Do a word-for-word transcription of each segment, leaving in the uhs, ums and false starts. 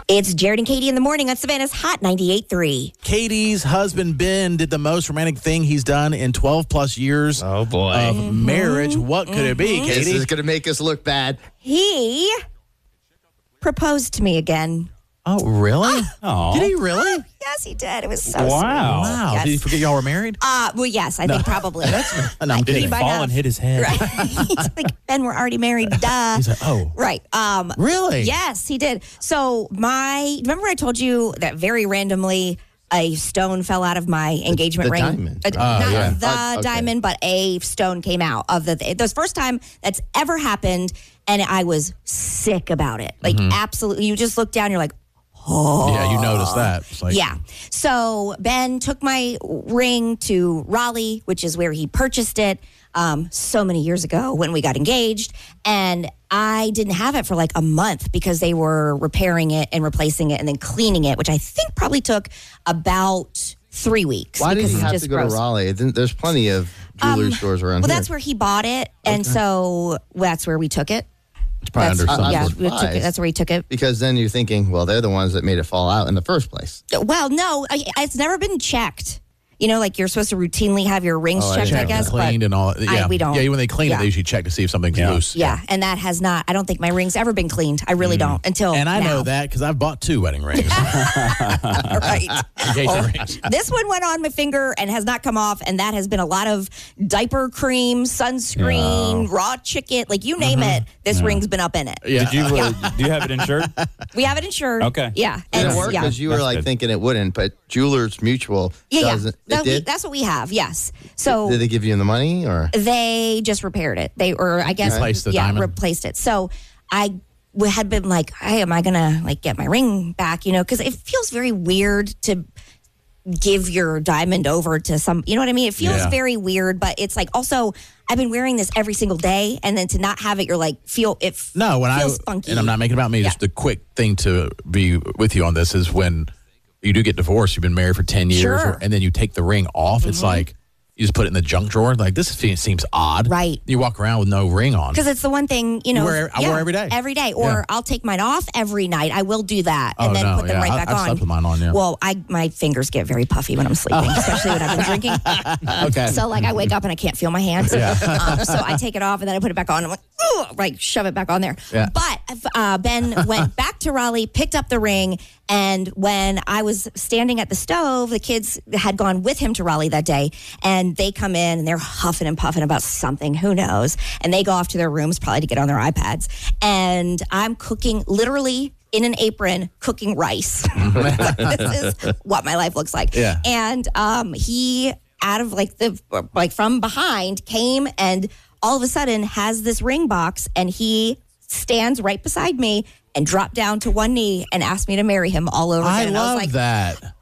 It's Jared and Katie in the morning on Savannah's Hot ninety-eight point three. Katie's husband, Ben, did the most romantic thing he's done in twelve plus years oh boy. of Mm-hmm. marriage. What could Mm-hmm. it be, Katie? This is going to make us look bad. He proposed to me again. Oh, really? Oh. Did he really? Yes, he did. It was so Wow. sweet. Wow. Yes. Did he forget y'all were married? Uh, well, yes, I think probably. No, I'm Did he kidding. might fall have. and hit his head? Right. He's like, Ben, we're already married. Duh. He's like, oh. Right. Um, Really? Yes, he did. So my, remember I told you that very randomly a stone fell out of my engagement the ring? diamond, Uh, right? Oh, not yeah. the Oh, okay. diamond, but a stone came out of the, it was the first time that's ever happened. And I was sick about it. Like absolutely. You just look down, you're like, oh. Yeah, you noticed that. It's like, Yeah. So Ben took my ring to Raleigh, which is where he purchased it um, so many years ago when we got engaged. And I didn't have it for like a month because they were repairing it and replacing it and then cleaning it, which I think probably took about three weeks. Why did because you it's have just to go gross. to Raleigh? There's plenty of jewelry Um, stores around Well, here. that's where he bought it. And so that's where we took it. It's probably That's, under I- some. I'm yeah, sort we took it. surprised. That's where he took it. Because then you're thinking, well, they're the ones that made it fall out in the first place. Well, no, I, it's never been checked. You know, like you're supposed to routinely have your rings Oh, I checked, I didn't know guess. and cleaned but and all. Yeah, I- we don't. Yeah, when they clean Yeah. it, they usually check to see if something's Yeah. loose. Yeah, and that has not, I don't think my ring's ever been cleaned. I really don't until And I now. know that because I've bought two wedding rings. Right. Engagement rings. This one went on my finger and has not come off, and that has been a lot of diaper cream, sunscreen, raw chicken, like you name it, this ring's been up in it. Yeah. Did you uh, do you have it insured? We have it insured. Okay. Yeah. Did And it work? yeah. Because you were That's like good. thinking it wouldn't, but Jewelers Mutual Yeah, yeah. doesn't. That It we- did? that's what we have, yes. So Did they give you the money or? they just repaired it. They or I guess Replaced the yeah, diamond. replaced it. So I w- had been like, hey, am I gonna like get my ring back? You know, because it feels very weird to give your diamond over to some. You know what I mean? It feels Yeah. very weird, but it's like also I've been wearing this every single day, and then to not have it, you're like feel it. f- No, when feels I funky. and I'm not making it about me. Yeah. Just the quick thing to be with you on this is when you do get divorced. You've been married for ten years, Sure. and then you take the ring off. It's like you just put it in the junk drawer. Like this fe- seems odd, Right. You walk around with no ring on. Because it's the one thing, you know. wear- I wear every day. Every day. Or Yeah. I'll take mine off every night. I will do that Oh, and then no, put them yeah. right I- back I've on. slept with mine on, yeah. Well, I my fingers get very puffy when I'm sleeping, especially when I've been drinking. Okay. So, like, I wake up and I can't feel my hands. Um, so I take it off and then I put it back on. I'm like, ooh, like, shove it back on there. Yeah. But uh, Ben went back to Raleigh, picked up the ring. And when I was standing at the stove, the kids had gone with him to Raleigh that day. And they come in and they're huffing and puffing about something. Who knows? And they go off to their rooms probably to get on their iPads. And I'm cooking literally in an apron, cooking rice. This is what my life looks like. Yeah. And um, he, out of like the, like from behind, came and all of a sudden has this ring box and he stands right beside me and dropped down to one knee and asked me to marry him all over I again. And love I was like, that.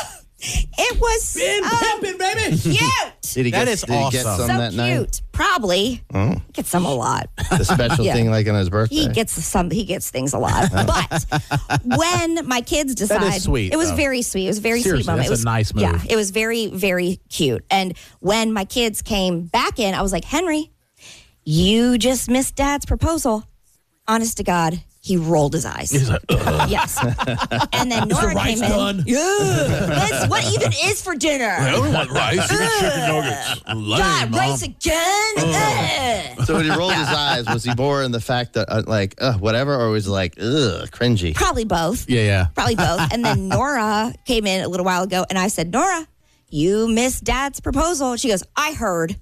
it was Ben so pimpin', baby. cute. Did he That get, is did he get awesome. some So that cute. night? Probably. Oh. Gets some a lot. The special Yeah. thing like on his birthday? He gets some. He gets things a lot. But when my kids decide, sweet, it was though. very sweet. It was a very Seriously, sweet moment. that's it was a nice move. Yeah, it was very very cute. And when my kids came back in, I was like, Henry, you just missed Dad's proposal. Honest to God, he rolled his eyes. He's like, ugh. Yes. And then Nora rice came in. done? Yeah. That's what even is for dinner. I don't want rice. You got chicken nuggets. Lame, God, Mom. rice again? Ugh. So when he rolled his eyes, was he more in the fact that, uh, like, uh, whatever, or was he like, ugh, cringy? Probably both. Yeah, yeah. Probably both. And then Nora came in a little while ago, and I said, Nora, you missed Dad's proposal. She goes, I heard.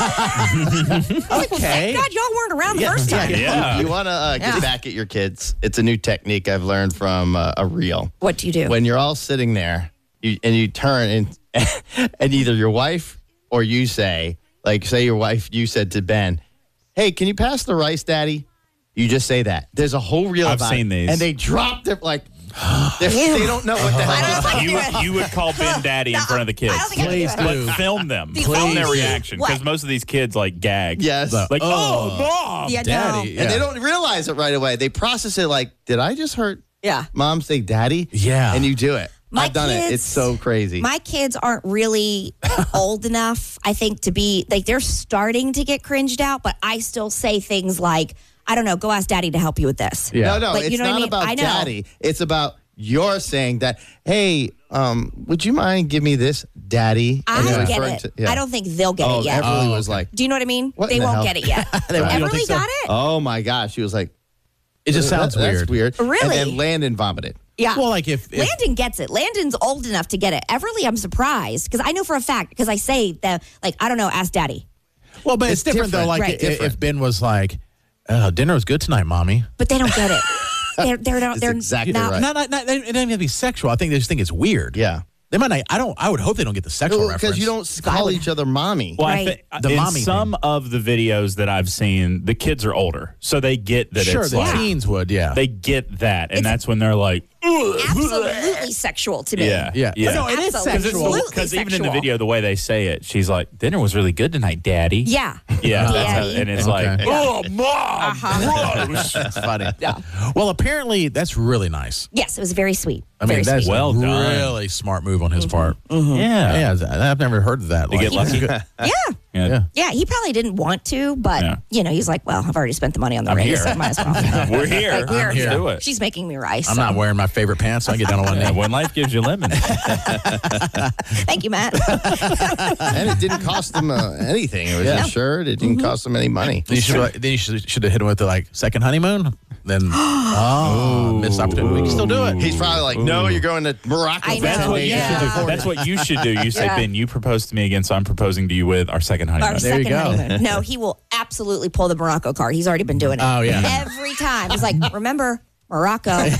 Okay. God, y'all weren't around the Yeah, first time. Yeah. You want to uh, get Yeah. back at your kids. It's a new technique I've learned from uh, a reel. What do you do? When you're all sitting there you, and you turn and, and either your wife or you say, like, say your wife, you said to Ben, hey, can you pass the rice, Daddy? You just say that. There's a whole reel I've about seen it. these. And they drop their, like, they're- they don't know what the I hell don't is think I You can would, do it. you would call Ben Daddy in front of the kids. I don't think I can Please do it. do. But film them. The Film their only- reaction. what? Because most of these kids, like, gag. Yes. Like, Oh. oh, Mom. Yeah, Daddy. no. And they Yeah. don't realize it right away. They process it like, did I just hurt Yeah. Mom say daddy? Yeah. And you do it. My I've done it. kids- It's so crazy. My kids aren't really old enough, I think, to be like they're starting to get cringed out, but I still say things like, I don't know, go ask Daddy to help you with this. Yeah. No, no, Like, you it's know what I not mean? about I know. daddy. It's about You're saying that, hey, um, would you mind give me this, Daddy? I And you're get referring it. to- yeah. I don't think they'll get Oh, it yet. Everly Oh, was okay. like, Do you know what I mean? What they in the won't hell? get it yet. They won't- you don't Everly think so? got it? oh my gosh. She was like, It just sounds "That- weird. That's weird. Really? And then Landon vomited. Yeah. Well, like if, if Landon gets it. Landon's old enough to get it. Everly, I'm surprised because I know for a fact because I say that, like, I don't know, ask Daddy. well, but it's, It's different, though. different. Like Right. if, Different. if Ben was like, oh, dinner was good tonight, mommy. But they don't get it. they're they're not. That's They're exactly not. right. Not, not, not, it doesn't even have to be sexual. I think they just think it's weird. Yeah. They might not. I don't. I would hope they don't get the sexual reference. Because you don't call each other mommy. Well, Right. I think The in mommy some thing. of the videos that I've seen, the kids are older, so they get that Sure, it's the like teens would. Yeah. they get that, and It's- that's when they're like, Absolutely sexual to me. yeah, yeah. yeah. No, it is Absolutely. sexual. Because even in the sexual. video, the way they say it, she's like, "Dinner was really good tonight, Daddy." Yeah. yeah, that's how- Daddy. and it's Okay. like, "Oh, mom, Uh-huh. gross." It's funny. Well, apparently that's really nice. Yes, it was very sweet. I mean, very that's sweet. Well a done. really smart move on his part. Yeah, Yeah, I've never heard of that. You get lucky. Yeah. yeah. Yeah, he probably didn't want to, but Yeah. you know, he's like, well, I've already spent the money on the I'm ring, here. so might as well. We're here. Like, we're Let's here. do it. She's making me rice. I'm so. not wearing my favorite pants, so I get down on one Yeah, knee. when life gives you lemons. Thank you, Matt. And it didn't cost them uh, anything. It was Yeah. a shirt. It didn't cost them any money. Then you should, then you should, should have hit him with the like second honeymoon. Then oh, missed opportunity. We can still do it. He's probably like, no, you're going to Morocco. I for know. That's ten what days. you Yeah. should do. That's what you should do. You say, Yeah. Ben, you proposed to me again, so I'm proposing to you with our second honeymoon. Our There you second go. honeymoon. No, he will absolutely pull the Morocco card. He's already been doing it. Oh, yeah. Every time. He's like, remember, Morocco. All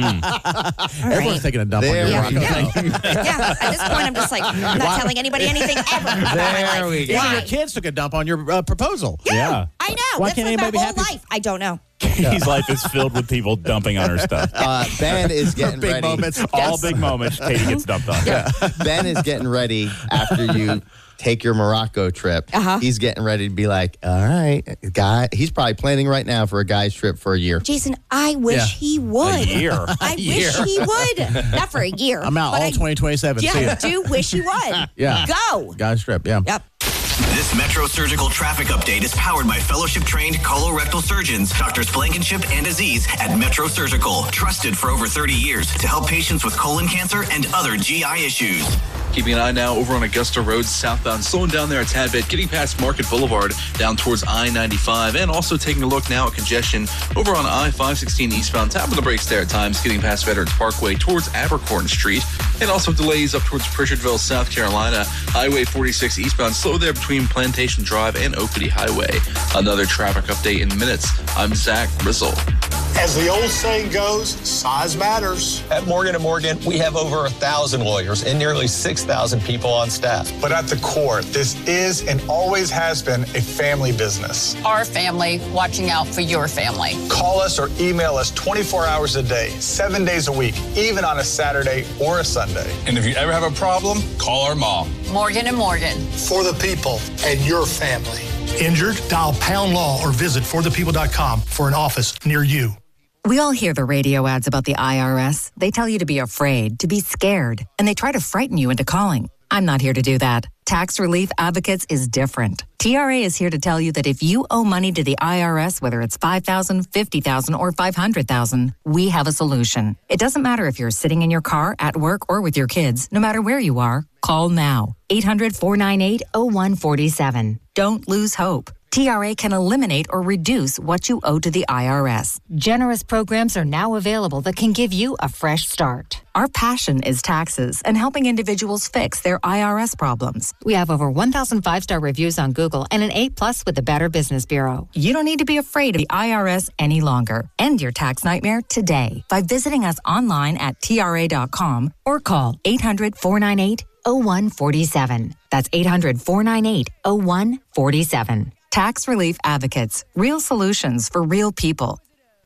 Everyone's right. taking a dump There on your we Morocco. go. Yeah, at this point, I'm just like, I'm not telling anybody anything ever. about my There life. we go. Even Why? your kids took a dump on your uh, proposal. Yeah. I know. Why That's can't like my anybody be whole happy? life. I don't know. His life is filled with people dumping on her stuff. Uh, Ben is getting Big ready. moments. All big moments, Katie gets dumped on. Ben is getting ready after you take your Morocco trip. Uh-huh. He's getting ready to be like, all right, guy. He's probably planning right now for a guy's trip for a year. Jason, I wish Yeah. he would. A year. I year. wish he would. Not for a year. I'm out but all I, twenty twenty-seven. See Yeah, ya. I do wish he would. Yeah. Go. Guys trip. Yeah. Yep. This Metro Surgical traffic update is powered by fellowship-trained colorectal surgeons, Doctors Blankenship and Aziz at Metro Surgical, trusted for over thirty years to help patients with colon cancer and other G I issues. Keeping an eye now over on Augusta Road southbound, slowing down there a tad bit, getting past Market Boulevard down towards I ninety-five, and also taking a look now at congestion over on I five sixteen eastbound, tapping the brakes there at times, getting past Veterans Parkway towards Abercorn Street, and also delays up towards Pritchardville, South Carolina. Highway forty-six eastbound, slow there between Plantation Drive and Oakwood Highway. Another traffic update in minutes. I'm Zach Rizzle. As the old saying goes, size matters. At Morgan and Morgan, we have over a thousand lawyers and nearly six thousand people on staff. But at the core, this is and always has been a family business. Our family watching out for your family. Call us or email us twenty-four hours a day, seven days a week, even on a Saturday or a Sunday. And if you ever have a problem, call our mom. Morgan and Morgan. For the people and your family. Injured? Dial pound law or visit for the people dot com for an office near you. We all hear the radio ads about the I R S. They tell you to be afraid, to be scared, and they try to frighten you into calling. I'm not here to do that. Tax Relief Advocates is different. T R A is here to tell you that if you owe money to the I R S, whether it's five thousand dollars, fifty thousand dollars, or five hundred thousand dollars, we have a solution. It doesn't matter if you're sitting in your car, at work, or with your kids. No matter where you are, call now. eight hundred, four nine eight, oh one four seven. Don't lose hope. T R A can eliminate or reduce what you owe to the I R S. Generous programs are now available that can give you a fresh start. Our passion is taxes and helping individuals fix their I R S problems. We have over one thousand five-star reviews on Google and an A plus with the Better Business Bureau. You don't need to be afraid of the I R S any longer. End your tax nightmare today by visiting us online at T R A dot com or call eight hundred, four nine eight, oh one four seven. That's eight hundred, four nine eight, oh one four seven. Tax Relief Advocates. Real solutions for real people.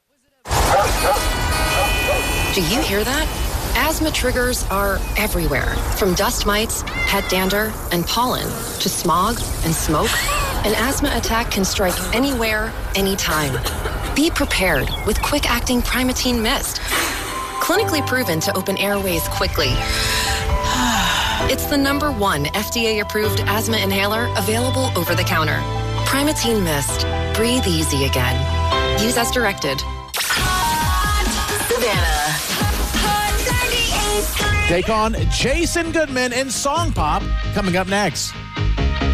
Do you hear that? Asthma triggers are everywhere, from dust mites, pet dander, and pollen, to smog and smoke. An asthma attack can strike anywhere, anytime. Be prepared with quick-acting Primatene Mist. Clinically proven to open airways quickly. It's the number one F D A-approved asthma inhaler available over the counter. Primatene Mist. Breathe easy again. Use as directed. Savannah. take on Jason Goodman in Song Pop coming up next.